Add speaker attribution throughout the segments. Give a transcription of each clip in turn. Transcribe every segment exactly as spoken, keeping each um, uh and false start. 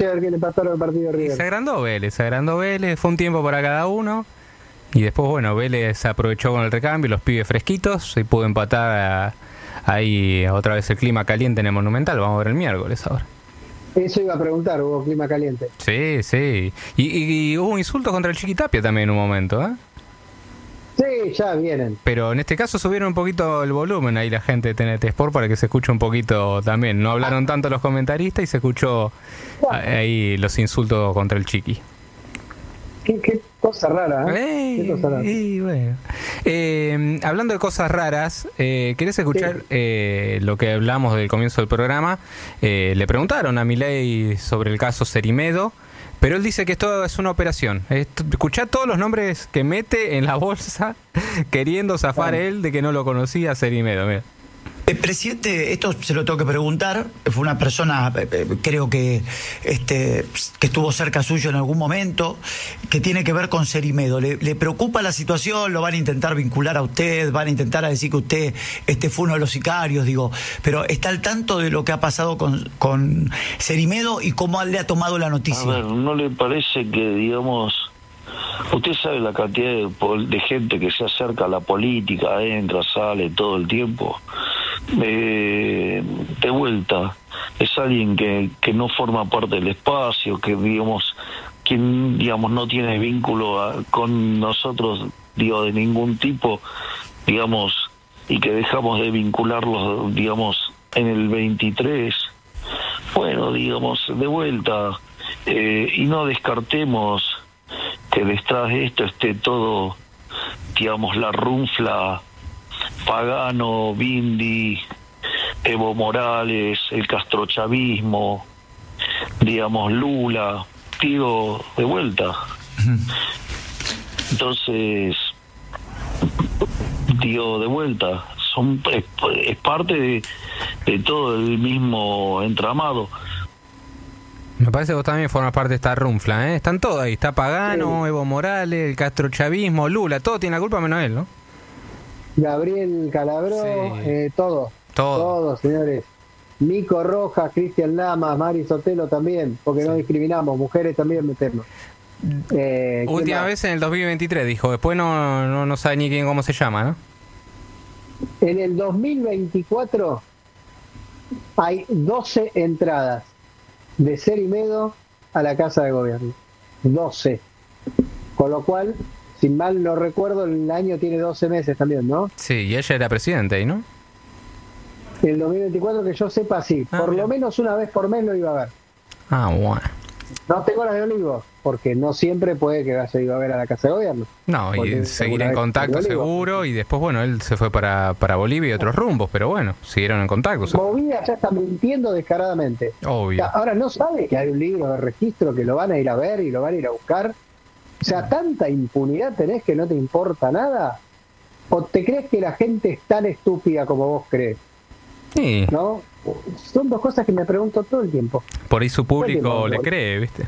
Speaker 1: ayer que le pasaron el partido de River.
Speaker 2: Y se agrandó Vélez, se agrandó Vélez, fue un tiempo para cada uno. Y después, bueno, Vélez se aprovechó con el recambio, los pibes fresquitos, y pudo empatar a, ahí otra vez el clima caliente en el Monumental. Vamos a ver el miércoles ahora.
Speaker 1: Eso iba a preguntar, hubo clima caliente.
Speaker 2: Sí, sí. Y, y, y hubo insultos contra el Chiquitapia también en un momento, ¿eh?
Speaker 1: Sí, ya vienen.
Speaker 2: Pero en este caso subieron un poquito el volumen ahí la gente de T N T Sport para que se escuche un poquito también. No hablaron tanto los comentaristas y se escuchó ahí los insultos contra el Chiqui.
Speaker 1: Qué, qué cosa rara, ¿eh?
Speaker 2: Eh,
Speaker 1: qué cosa rara.
Speaker 2: Eh, bueno. eh, hablando de cosas raras, eh, ¿querés escuchar sí. eh, lo que hablamos del comienzo del programa? Eh, le preguntaron a Milei sobre el caso Cerimedo, pero él dice que esto es una operación. Escuchá todos los nombres que mete en la bolsa queriendo zafar bueno. él de que no lo conocía a Cerimedo. Mira.
Speaker 3: El presidente, esto se lo tengo que preguntar, fue una persona, creo que este que estuvo cerca suyo en algún momento, que tiene que ver con Cerimedo. ¿Le, le preocupa la situación? ¿Lo van a intentar vincular a usted? ¿Van a intentar a decir que usted este fue uno de los sicarios? Digo, pero ¿está al tanto de lo que ha pasado con, con Cerimedo y cómo le ha tomado la noticia?
Speaker 4: A ver, ¿no le parece que, digamos... Usted sabe la cantidad de, de gente que se acerca a la política, entra, sale todo el tiempo? Eh, de vuelta, es alguien que, que no forma parte del espacio, que digamos, quien digamos no tiene vínculo a, con nosotros, digo, de ningún tipo, digamos, y que dejamos de vincularlos, digamos, en el veintitrés. Bueno, digamos, de vuelta, eh, y no descartemos que detrás de esto esté todo, digamos, la runfla, Pagano, Bindi, Evo Morales, el castrochavismo, digamos, Lula, digo, de vuelta. Entonces, digo, de vuelta, son es, es parte de, de todo el mismo entramado.
Speaker 2: Me parece que vos también formas parte de esta runfla, ¿eh? Están todos ahí, está Pagano, sí. Evo Morales, el castrochavismo, Lula, todo tiene la culpa menos él, ¿no?
Speaker 1: Gabriel Calabró, sí. eh, todo,
Speaker 2: todo,
Speaker 1: todos, señores. Nico Rojas, Cristian Lamas, Mari Sotelo también, porque sí. no discriminamos, mujeres también metemos.
Speaker 2: Eh, Última vez en el dos mil veintitrés, dijo, después no, no, no sabe ni quién cómo se llama, ¿no?
Speaker 1: En el dos mil veinticuatro hay doce entradas de Cerimedo a la Casa de Gobierno. doce. Con lo cual, si mal no recuerdo, el año tiene doce meses también, ¿no?
Speaker 2: Sí, y ella era presidente ahí, ¿no?
Speaker 1: El dos mil veinticuatro, que yo sepa, sí. Ah, por mira. Lo menos una vez por mes lo iba a ver.
Speaker 2: Ah, bueno.
Speaker 1: No tengo las de Olivos, porque no siempre puede que vaya a ver a la Casa de Gobierno.
Speaker 2: No, y seguir en contacto seguro, y después, bueno, él se fue para, para Bolivia y otros rumbos, pero bueno, siguieron en contacto.
Speaker 1: Movida ya está mintiendo descaradamente.
Speaker 2: Obvio.
Speaker 1: O sea, ahora no sabe que hay un libro de registro que lo van a ir a ver y lo van a ir a buscar. O sea, ¿tanta impunidad tenés que no te importa nada? ¿O te crees que la gente es tan estúpida como vos crees?
Speaker 2: Sí.
Speaker 1: ¿No? Son dos cosas que me pregunto todo el tiempo.
Speaker 2: Por ahí su público le cree, ¿viste?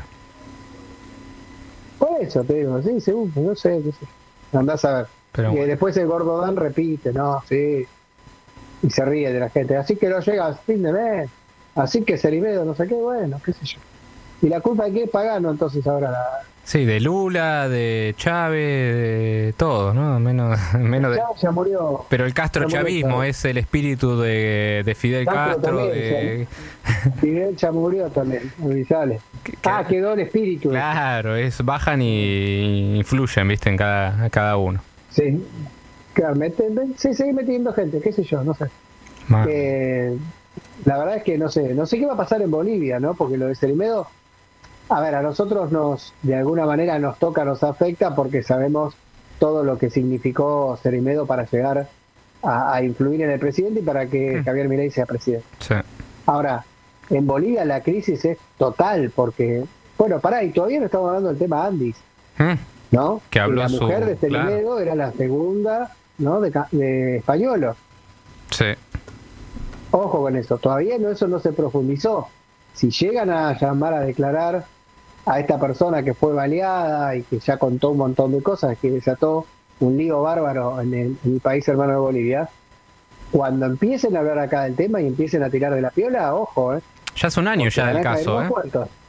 Speaker 1: Por eso te digo, sí, según, no sé, qué sé. Andás a ver.
Speaker 2: Pero
Speaker 1: y
Speaker 2: bueno.
Speaker 1: después el gordo Dan repite, no, sí. Y se ríe de la gente. Así que no llega a fin de mes. Así que Cerimedo, no sé qué, bueno, qué sé yo. Y la culpa de qué es Pagano, entonces ahora la...
Speaker 2: Sí, de Lula, de Chávez, de todo, ¿no? Menos, menos de...
Speaker 1: Ya murió.
Speaker 2: Pero el castrochavismo es el espíritu de, de Fidel Castro. Castro
Speaker 1: también,
Speaker 2: de...
Speaker 1: Fidel ya murió también, González. Ah, quedó el espíritu.
Speaker 2: Claro, es bajan y influyen, ¿viste? En cada, cada uno.
Speaker 1: Sí, claro, meten, sí, sigue metiendo gente, qué sé yo, no sé. Eh, la verdad es que no sé, no sé qué va a pasar en Bolivia, ¿no? Porque lo de Cerimedo... A ver, a nosotros nos, de alguna manera nos toca, nos afecta porque sabemos todo lo que significó Cerimedo para llegar a, a influir en el presidente y para que Javier Milei sea presidente.
Speaker 2: Sí.
Speaker 1: Ahora, en Bolivia la crisis es total porque, bueno, pará, y todavía no estamos hablando del tema Andis, ¿no?
Speaker 2: Que habló
Speaker 1: la
Speaker 2: su,
Speaker 1: mujer de Cerimedo claro. Era la segunda, ¿no? De, de Españolo.
Speaker 2: Sí.
Speaker 1: Ojo con eso, todavía no, eso no se profundizó. Si llegan a llamar a declarar a esta persona que fue baleada y que ya contó un montón de cosas, que desató un lío bárbaro en el, en el país hermano de Bolivia, cuando empiecen a hablar acá del tema y empiecen a tirar de la piola, ojo, ¿eh?
Speaker 2: Ya hace un año
Speaker 1: Porque
Speaker 2: ya del caso, ¿eh?
Speaker 1: Muertos.